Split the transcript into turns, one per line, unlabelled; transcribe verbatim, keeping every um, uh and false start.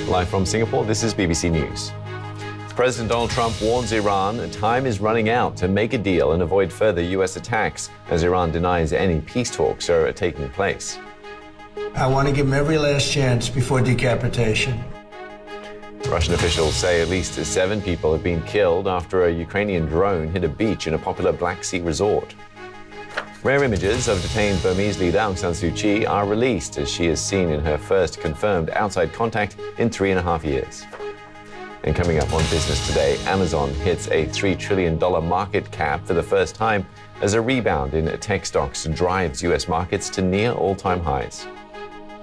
Live from Singapore, this is B B C News. President Donald Trump warns Iran time is running out to make a deal and avoid further U S attacks, as Iran denies any peace talks are taking place.
I want to give him every last chance before decapitation.
Russian officials say at least seven people have been killed after a Ukrainian drone hit a beach in a popular Black Sea resort. Rare images of detained Burmese leader Aung San Suu Kyi are released as she is seen in her first confirmed outside contact in three and a half years. And coming up on Business Today, Amazon hits a three trillion dollars market cap for the first time as a rebound in tech stocks drives U S markets to near all-time highs.